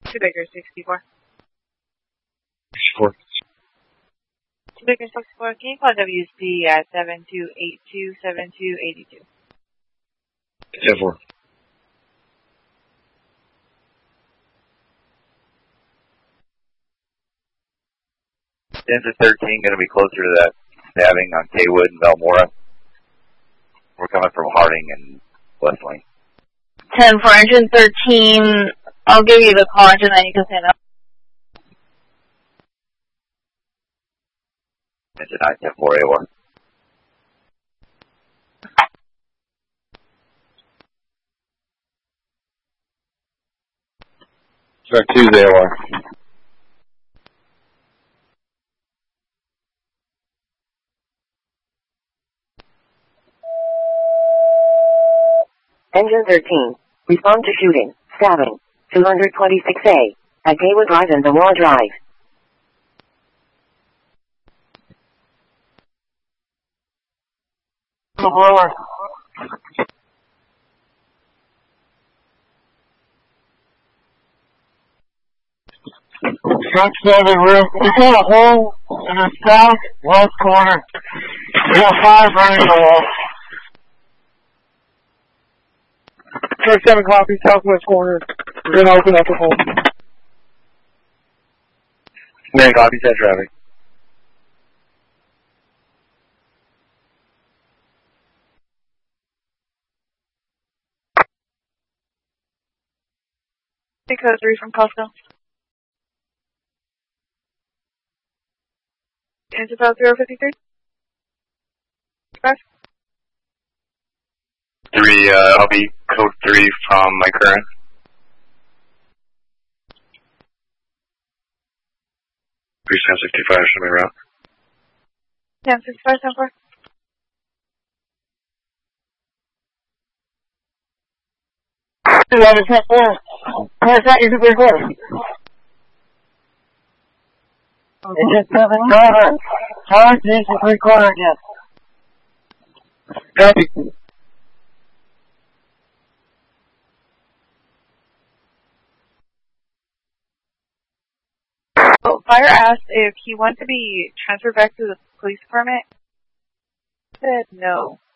2 Baker 64. 64. 2 Baker 64, can you call WC at 7282-7282? 10-4. Denver 13 going to be closer to that stabbing on Kaywood and Belmora. We're coming from Harding and Westling. 10 for engine 13. I'll give you the call engine, then you can stand up. Engine 9-10-4 AOR. Track 2's AOR. Engine 13. Respond to shooting. Stabbing. 226A. At Gaywood Drive and the Wall Drive. Truck 7, we got a hole in the southwest corner. We got 5 running the wall. Truck 7 copy, southwest corner. We're going to open up a hole. Man, copy, set traffic. Code 3 from Costco. Engine 053. 5. 3, I'll be code 3 from my current. 365, show me route. 1065, 10-4. That is 10-4. That is a big one. Engine 7, driver. Charge engine 3/4 again. Copy. Oh, Fire asked if he wanted to be transferred back to the police department. I said no.